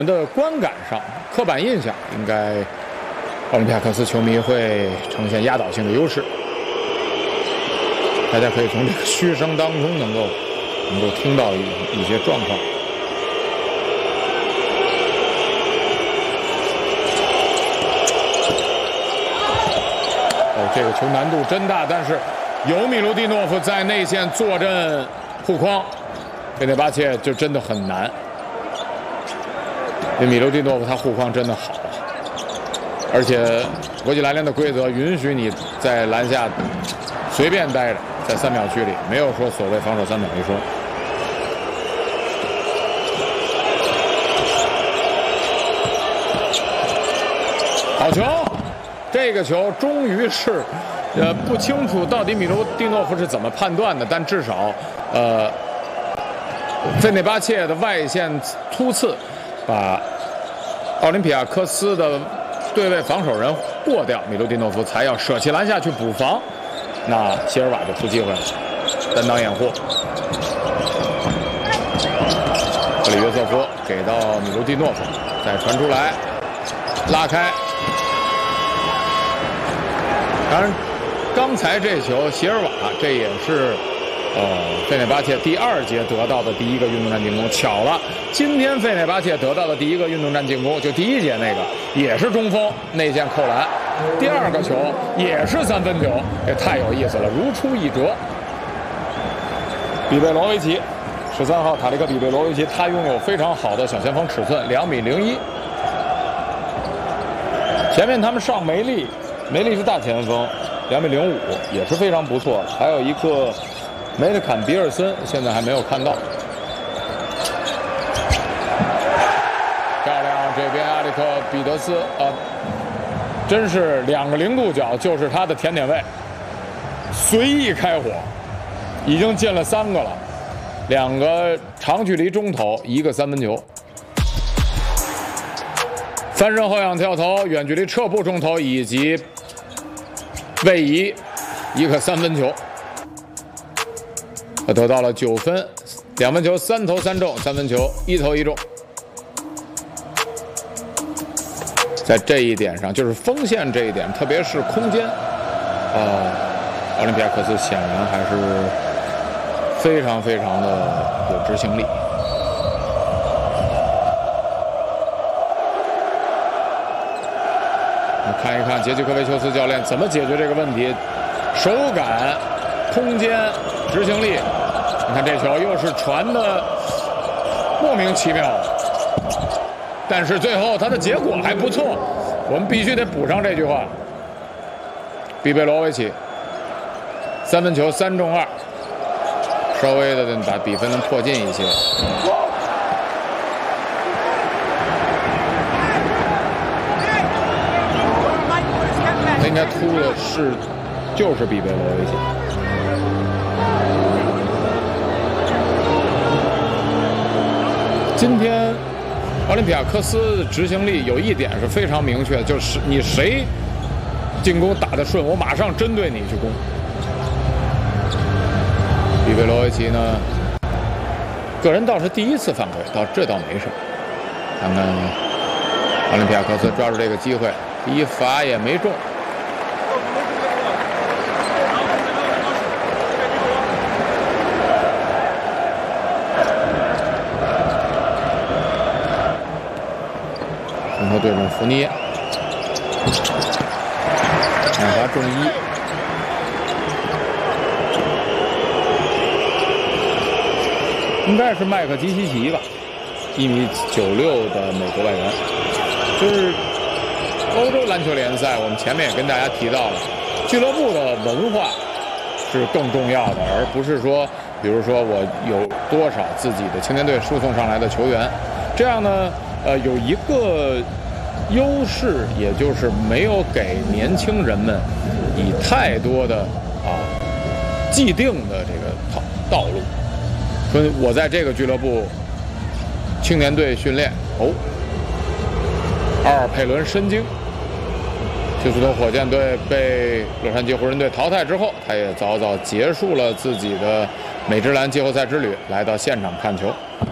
的观感上，刻板印象应该奥林匹亚克斯球迷会呈现压倒性的优势。大家可以从这个嘘声当中能够听到一些状况。这个球难度真大，但是有米卢蒂诺夫在内线坐镇护框，费内巴切就真的很难。这米卢蒂诺夫他护框真的好，而且国际篮联的规则允许你在篮下随便待着，在3秒区里，没有说所谓防守3秒一说。好球！这个球终于是，不清楚到底米卢蒂诺夫是怎么判断的，但至少，费内巴切的外线突刺，把奥林匹亚科斯的对位防守人过掉，米卢蒂诺夫才要舍弃篮下去补防，那席尔瓦就出机会了，单挡掩护，克里约瑟夫给到米卢蒂诺夫，再传出来，拉开。当然，刚才这球席尔瓦这也是费内巴切第2节得到的第1个运动战进攻。巧了，今天费内巴切得到的第1个运动战进攻，就第1节那个也是中锋内线扣篮，第2个球也是3分球，这太有意思了，如出一辙。比贝罗维奇，13号塔利克比贝罗维奇，他拥有非常好的小前锋尺寸，2.01米。前面他们上梅利是大前锋，2.05米，也是非常不错的。还有一个梅利坎比尔森，现在还没有看到。漂亮，这边阿里克彼得斯真是2个0度角，就是他的甜点位，随意开火，已经进了3个了，2个长距离中投，1个3分球。翻身后仰跳投、远距离撤步中投以及位移1个3分球，他得到了9分，2分球3投3中，3分球1投1中。在这一点上，就是锋线这一点，特别是空间，奥林匹亚克斯显然还是非常非常的有执行力。看一看杰基科维丘斯教练怎么解决这个问题，手感、空间、执行力。你看这球又是传的莫名其妙，但是最后他的结果还不错，我们必须得补上这句话。比贝罗维奇3分球3中2，稍微的把比分能迫近一些。应该突的就是比贝罗维奇。今天奥林匹亚科斯的执行力有一点是非常明确，就是你谁进攻打得顺，我马上针对你去攻。比贝罗维奇呢，个人倒是第1次犯规，这倒没什么。看看奥林匹亚科斯抓住这个机会，第1罚也没中。从头对准福尼耶，判罚中1。应该是麦克基西奇吧，1.96米的美国外援。就是欧洲篮球联赛，我们前面也跟大家提到了，俱乐部的文化是更重要的，而不是说，比如说我有多少自己的青年队输送上来的球员，这样呢，有一个优势，也就是没有给年轻人们以太多的既定的这个道路。说我在这个俱乐部青年队训练，阿尔佩伦申京，休斯顿火箭队被洛杉矶湖人队淘汰之后，他也早早结束了自己的美职篮季后赛之旅，来到现场看球。